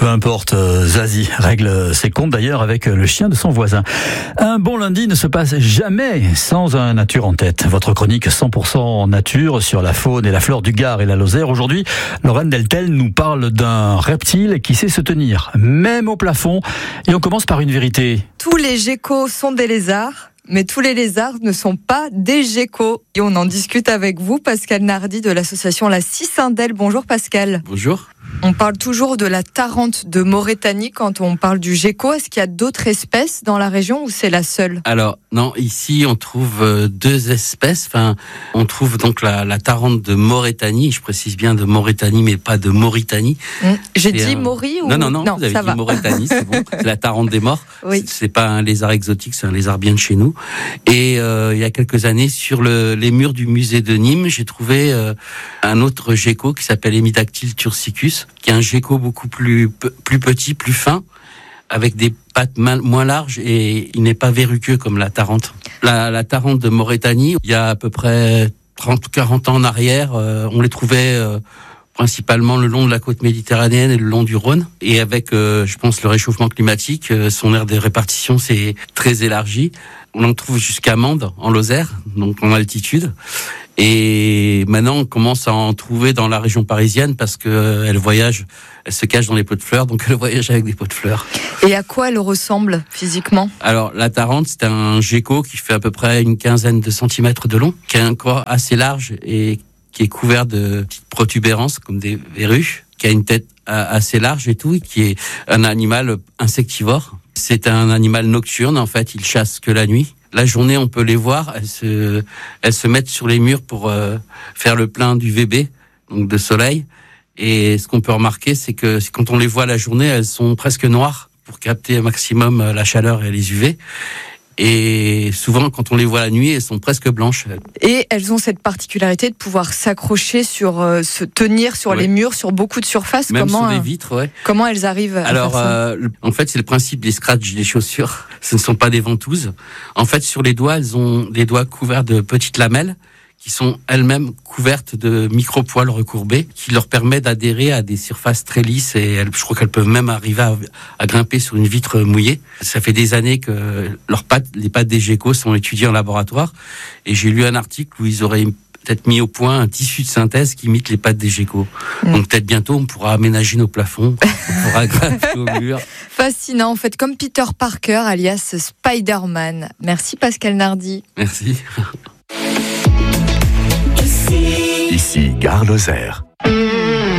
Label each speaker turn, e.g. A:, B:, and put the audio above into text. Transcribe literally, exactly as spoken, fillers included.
A: peu importe, euh, Zazie règle ses comptes d'ailleurs avec le chien de son voisin. Un bon lundi ne se passe jamais sans un nature en tête. Votre chronique cent pour cent nature sur la faune et la flore du Gard et la Lozère. Aujourd'hui, Lorraine Deltel nous parle d'un reptile qui sait se tenir, même au plafond. Et on commence par une vérité.
B: Tous les geckos sont des lézards, mais tous les lézards ne sont pas des geckos. Et on en discute avec vous, Pascal Nardi de l'association La Cicindelle. Bonjour Pascal.
C: Bonjour.
B: On parle toujours de la Tarente de Mauritanie quand on parle du gecko. Est-ce qu'il y a d'autres espèces dans la région ou c'est la seule ?
C: Alors non, ici on trouve deux espèces. Enfin, on trouve donc la, la Tarente de Mauritanie. Je précise bien de Mauritanie, mais pas de Mauritanie.
B: Mmh. J'ai
C: c'est
B: dit
C: un...
B: Maury ou
C: non non non,
B: non
C: vous avez
B: ça
C: dit
B: va.
C: Mauritanie, c'est bon. C'est la Tarente des morts.
B: Oui.
C: C'est, c'est pas un lézard exotique, c'est un lézard bien de chez nous. Et euh, il y a quelques années, sur le, les murs du musée de Nîmes, j'ai trouvé euh, un autre gecko qui s'appelle Hemidactyle tursicus, qui est un gecko beaucoup plus plus petit, plus fin, avec des pattes moins larges, et il n'est pas verruqueux comme la Tarente. La, la Tarente de Mauritanie, il y a à peu près trente quarante ans en arrière, euh, on les trouvait euh, principalement le long de la côte méditerranéenne et le long du Rhône. Et avec, euh, je pense, le réchauffement climatique, euh, son aire de répartition s'est très élargie. On en trouve jusqu'à Mende, en Lozère, donc en altitude. Et maintenant, on commence à en trouver dans la région parisienne parce que euh, elle voyage, elle se cache dans les pots de fleurs, donc elle voyage avec des pots de fleurs.
B: Et à quoi elle ressemble physiquement ?
C: Alors, la Tarente, c'est un gecko qui fait à peu près une quinzaine de centimètres de long, qui a un corps assez large et qui est couvert de petites protubérances comme des verrues, qui a une tête assez large et tout, et qui est un animal insectivore. C'est un animal nocturne, en fait, il chasse que la nuit. La journée, on peut les voir, elles se, elles se mettent sur les murs pour euh, faire le plein d'U V B, donc de soleil. Et ce qu'on peut remarquer, c'est que quand on les voit la journée, elles sont presque noires pour capter un maximum la chaleur et les U V. Et souvent, quand on les voit la nuit, elles sont presque blanches.
B: Et elles ont cette particularité de pouvoir s'accrocher sur, euh, se tenir sur
C: ouais.
B: les murs, sur beaucoup de surfaces.
C: Même
B: comment,
C: sur des vitres, ouais.
B: Comment elles arrivent à
C: Alors,
B: faire ça ?
C: euh, en fait, c'est le principe des scratchs des chaussures. Ce ne sont pas des ventouses. En fait, sur les doigts, elles ont des doigts couverts de petites lamelles qui sont elles-mêmes couvertes de micro-poils recourbés, qui leur permet d'adhérer à des surfaces très lisses, et elles, je crois qu'elles peuvent même arriver à, à grimper sur une vitre mouillée. Ça fait des années que leurs pattes, les pattes des geckos sont étudiées en laboratoire, et j'ai lu un article où ils auraient peut-être mis au point un tissu de synthèse qui imite les pattes des geckos. Mmh. Donc peut-être bientôt on pourra aménager nos plafonds, on pourra grimper au mur.
B: Fascinant, en fait, comme Peter Parker, alias Spider-Man. Merci Pascal Nardi.
C: Merci.
D: Ici, Gare Lozère.